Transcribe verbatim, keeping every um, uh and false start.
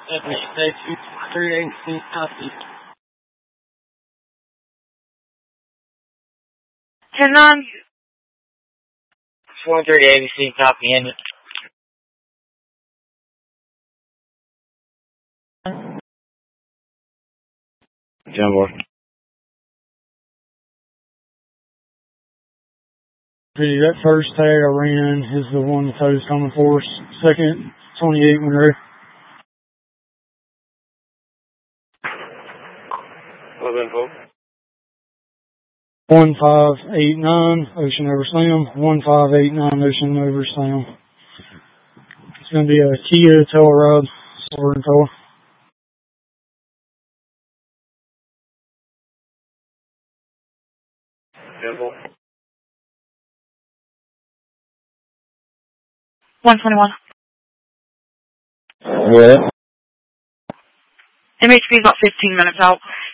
three eighteen, copy. ten nine. four three A B C, copy, end it. Jumbo. That first tag I ran is the one the toe's coming for us. Second, twenty-eight Monroe. What's info? one five eight nine, Ocean over Slam. one five eight nine, Ocean over Slam. It's going to be a Kia Telluride, silver in color. Info? one twenty-one. What? M H P is about fifteen minutes out.